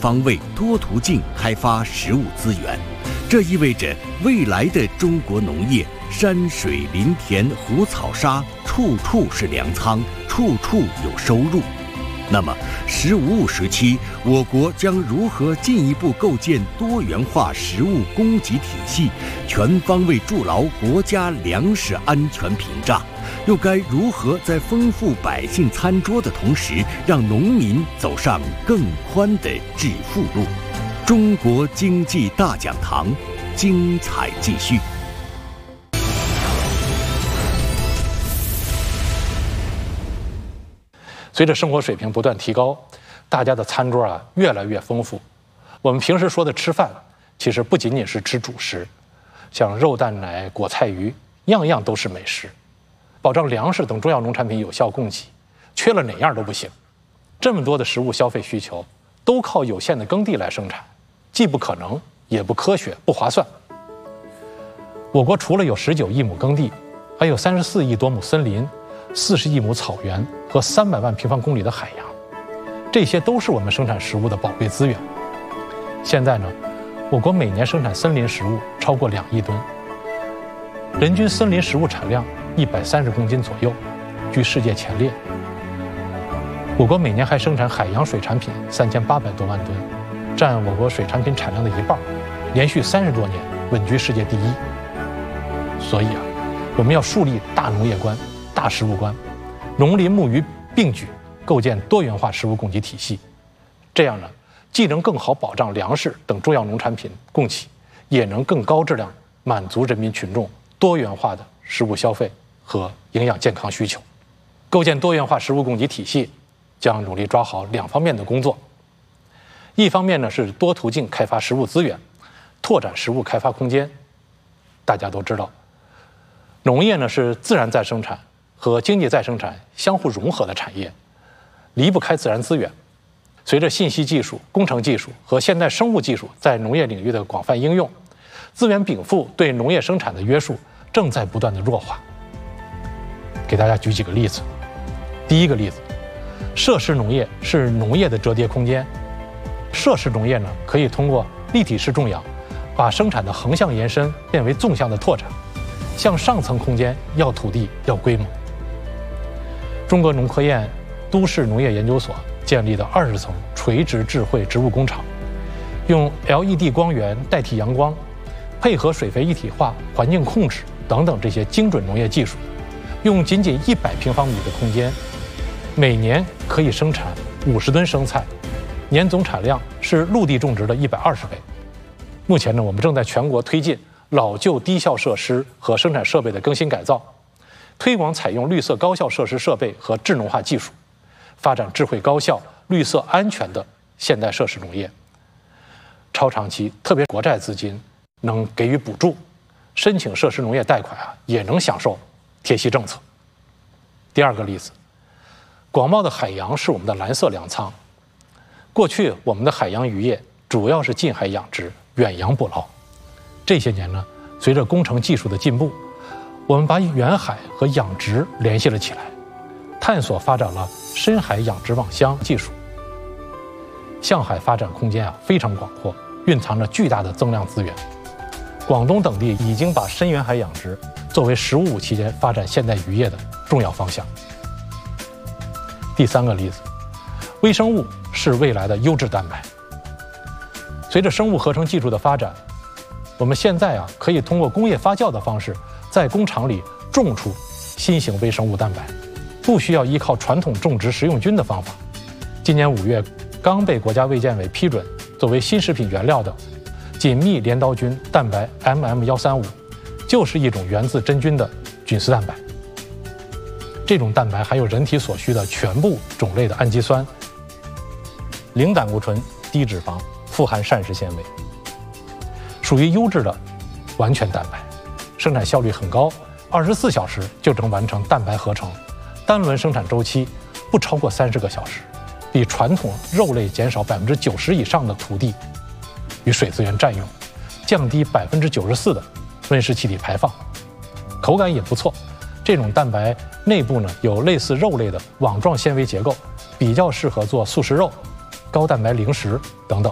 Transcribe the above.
方位、多途径开发食物资源。这意味着未来的中国农业，山水林田湖草沙，处处是粮仓，处处有收入。那么“15+5”时期，我国将如何进一步构建多元化食物供给体系，全方位筑牢国家粮食安全屏障？又该如何在丰富百姓餐桌的同时，让农民走上更宽的致富路？中国经济大讲堂，精彩继续。 随着生活水平不断提高，大家的餐桌越来越丰富。我们平时说的吃饭，其实不仅仅是吃主食，像肉蛋奶、果菜鱼，样样都是美食。保障粮食等重要农产品有效供给，缺了哪样都不行。这么多的食物消费需求，都靠有限的耕地来生产，既不可能，也不科学，不划算。我国除了有19亿亩耕地，还有34亿多亩森林、40亿亩草原和300万平方公里的海洋，这些都是我们生产食物的宝贵资源。现在呢，我国每年生产森林食物超过2亿吨，人均森林食物产量130公斤左右，居世界前列。我国每年还生产海洋水产品3800多万吨，占我国水产品产量的1半，连续30多年稳居世界第一。所以我们要树立大农业观、大食物观，农林牧渔并举，构建多元化食物供给体系。这样呢，既能更好保障粮食等重要农产品供给，也能更高质量满足人民群众多元化的食物消费和营养健康需求。构建多元化食物供给体系，将努力抓好2方面的工作。一方面呢，是多途径开发食物资源，拓展食物开发空间。大家都知道，农业呢是自然再生产和经济再生产相互融合的产业，离不开自然资源。随着信息技术、工程技术和现代生物技术在农业领域的广泛应用，资源禀赋对农业生产的约束正在不断的弱化。给大家举几个例子。第一个例子，设施农业是农业的折叠空间。设施农业呢，可以通过立体式种养，把生产的横向延伸变为纵向的拓展，向上层空间要土地、要规模。中国农科院都市农业研究所建立的20层垂直智慧植物工厂，用 LED 光源代替阳光，配合水肥一体化、环境控制等等这些精准农业技术，用仅100平方米的空间，每年可以生产50吨生菜，年总产量是陆地种植的120倍。目前呢，我们正在全国推进老旧低效设施和生产设备的更新改造，推广采用绿色高效设施设备和智能化技术，发展智慧高效、绿色安全的现代设施农业。超长期，特别国债资金能给予补助，申请设施农业贷款也能享受贴息政策。第二个例子，广袤的海洋是我们的蓝色粮仓。过去我们的海洋渔业主要是近海养殖、远洋捕捞。这些年呢，随着工程技术的进步，我们把远海和养殖联系了起来，探索发展了深海养殖网箱技术。向海发展空间非常广阔，蕴藏着巨大的增量资源。广东等地已经把深远海养殖作为“15+5”期间发展现代渔业的重要方向。第三个例子，微生物是未来的优质蛋白。随着生物合成技术的发展，我们现在可以通过工业发酵的方式，在工厂里种出新型微生物蛋白，不需要依靠传统种植食用菌的方法。今年5月，刚被国家卫健委批准作为新食品原料的紧密镰刀菌蛋白 MM135，就是一种源自真菌的菌丝蛋白。这种蛋白含有人体所需的全部种类的氨基酸，零胆固醇、低脂肪，富含膳食纤维，属于优质的完全蛋白，生产效率很高，24小时就能完成蛋白合成，单轮生产周期不超过30个小时，比传统肉类减少90%以上的土地与水资源占用，降低94%的温室气体排放，口感也不错。这种蛋白内部呢有类似肉类的网状纤维结构，比较适合做速食肉、高蛋白零食等等。